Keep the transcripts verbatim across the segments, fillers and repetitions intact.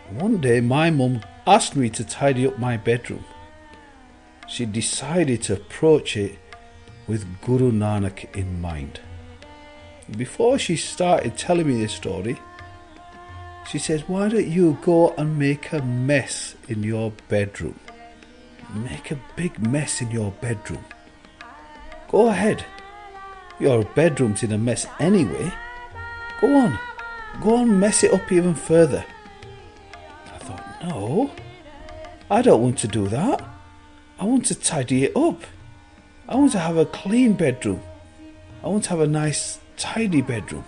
One day my mum asked me to tidy up my bedroom. She decided to approach it with Guru Nanak in mind. Before she started telling me this story, she says, why don't you go and make a mess in your bedroom? Make a big mess in your bedroom. Go ahead. Your bedroom's in a mess anyway. Go on. Go and mess it up even further. I thought, no, I don't want to do that. I want to tidy it up. I want to have a clean bedroom. I want to have a nice, tidy bedroom.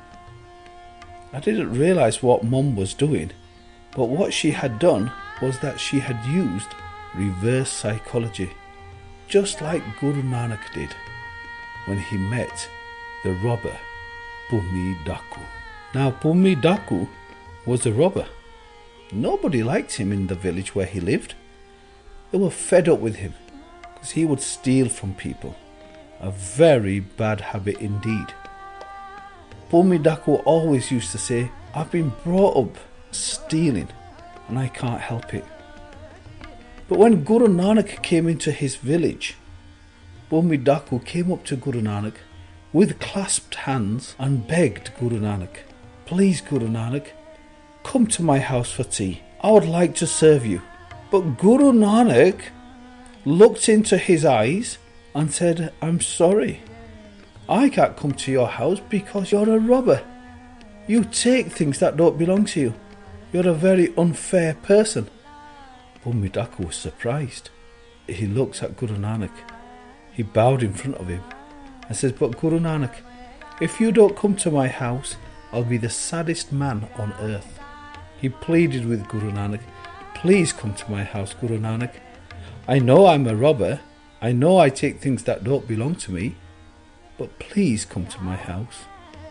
I didn't realise what Mum was doing, but what she had done was that she had used reverse psychology, just like Guru Nanak did when he met the robber Bhumi Daku. Now, Bhumi Daku was a robber. Nobody liked him in the village where he lived. They were fed up with him because he would steal from people. A very bad habit indeed. Bhumi Daku always used to say, I've been brought up stealing and I can't help it. But when Guru Nanak came into his village, Bhumi Daku came up to Guru Nanak with clasped hands and begged Guru Nanak, please Guru Nanak, come to my house for tea. I would like to serve you. But Guru Nanak looked into his eyes and said, I'm sorry. I can't come to your house because you're a robber. You take things that don't belong to you. You're a very unfair person. Bhumi Daku was surprised. He looks at Guru Nanak. He bowed in front of him and says, but Guru Nanak, if you don't come to my house, I'll be the saddest man on earth. He pleaded with Guru Nanak, please come to my house, Guru Nanak. I know I'm a robber. I know I take things that don't belong to me. But please come to my house.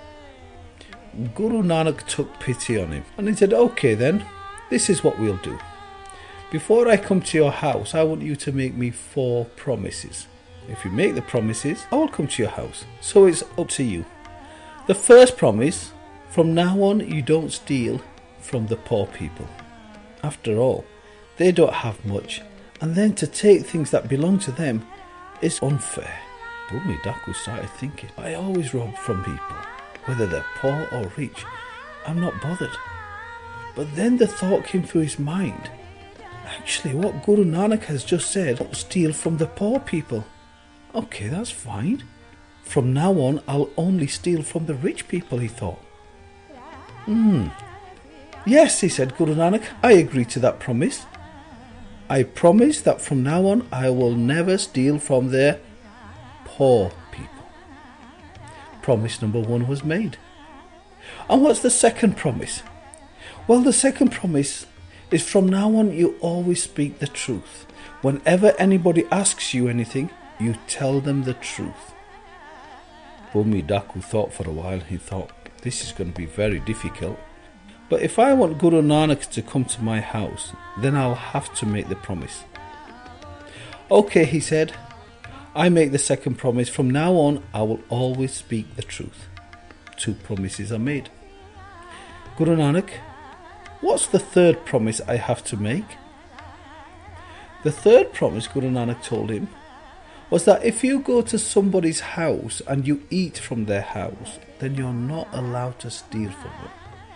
Guru Nanak took pity on him and he said, okay then, this is what we'll do. Before I come to your house, I want you to make me four promises. If you make the promises, I will come to your house. So it's up to you. The first promise, from now on, you don't steal from the poor people. After all, they don't have much, and then to take things that belong to them is unfair. Bhumi Daku started thinking, I always rob from people, whether they're poor or rich. I'm not bothered. But then the thought came through his mind, actually what Guru Nanak has just said, don't steal from the poor people. Okay, that's fine. From now on, I'll only steal from the rich people, he thought. Hmm. Yes, he said, Guru Nanak, I agree to that promise. I promise that from now on, I will never steal from their poor people. Promise number one was made. And what's the second promise? Well, the second promise is from now on, you always speak the truth. Whenever anybody asks you anything, you tell them the truth. Bhumi Daku thought for a while. He thought, this is going to be very difficult. But if I want Guru Nanak to come to my house, then I'll have to make the promise. Okay, he said, I make the second promise. From now on, I will always speak the truth. Two promises are made. Guru Nanak, what's the third promise I have to make? The third promise, Guru Nanak told him, was that if you go to somebody's house and you eat from their house, then you're not allowed to steal from them.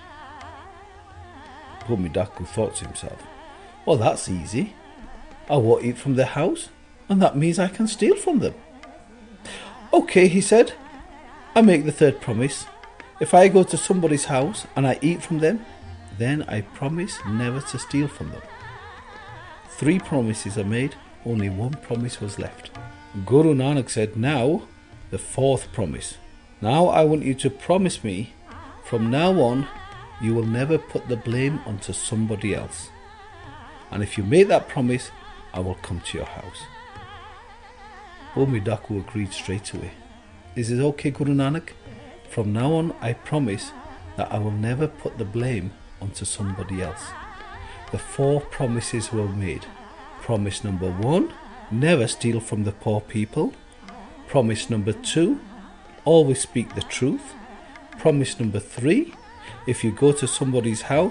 Bhumi Daku thought to himself, well, that's easy. I won't eat from their house, and that means I can steal from them. Okay, he said, I make the third promise. If I go to somebody's house and I eat from them, then I promise never to steal from them. Three promises are made, only one promise was left. Guru Nanak said, now the fourth promise. Now I want you to promise me, from now on, you will never put the blame onto somebody else. And if you make that promise, I will come to your house. Bhumi Daku agreed straight away. Is it okay, Guru Nanak? From now on, I promise that I will never put the blame onto somebody else. The four promises were made. Promise number one, never steal from the poor people. Promise number two, always speak the truth. Promise number three, if you go to somebody's house,